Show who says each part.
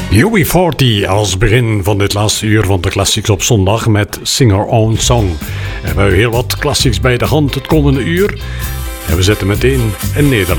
Speaker 1: UB40 als begin van dit laatste uur van de Classics op zondag met Sing Our Own Song. En we hebben heel wat classics bij de hand het komende uur. En we zetten meteen een Nederlander